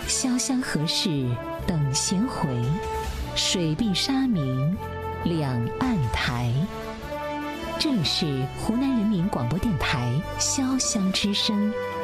潇湘何事等闲回，水碧沙明两岸台。这里是湖南人民广播电台潇湘之声。